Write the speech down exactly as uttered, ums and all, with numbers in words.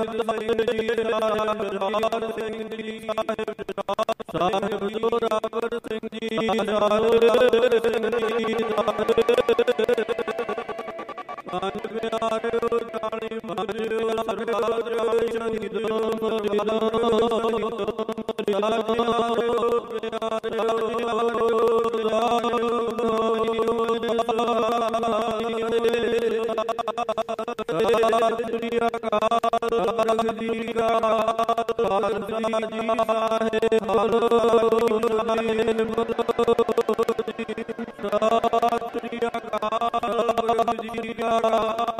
ਸਾਹਿਬ ਜੀ ਸਾਹਿਬ ਜਵਾਹਰ ਸਿੰਘ ਜੀ ਸਾਹਿਬ ਸਾਹਿਬ ਜੋਰਾਵਰ ਸਿੰਘ ਜੀ ਜੋਰਾਵਰ ਸਿੰਘ ਜੀ ਮਨ ਪਿਆਰਿਓ ਜਾਣੀ ਮਰਿਓ ਸਰਦਾਰ ਸ਼ਹੀਦੋ ਮਰਿਆਦੋ ਸਤਿ ਸ੍ਰੀ ਅਕਾਲ।